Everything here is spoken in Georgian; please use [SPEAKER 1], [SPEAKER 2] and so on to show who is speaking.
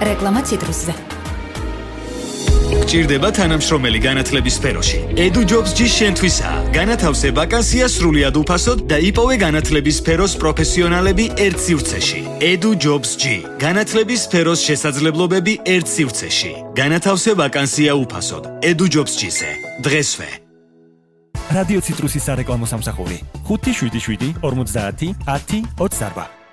[SPEAKER 1] რეკლამა ციტრუსზე.
[SPEAKER 2] გჭირდება თანამშრომელი განათლების სფეროში. Edu Jobs G შენთვისაა. განათავსე ვაკანსია სრულიად უფასოდ და იპოვე განათლების სფეროს პროფესიონალები ერთ სივრცეში. Edu Jobs G. განათლების სფეროს შესაძლებლობები ერთ სივრცეში. განათავსე ვაკანსია უფასოდ. Edu Jobs G-ზე. დღესვე.
[SPEAKER 3] რადიო ციტრუსის სარეკლამო სამსახური 577 50 10 28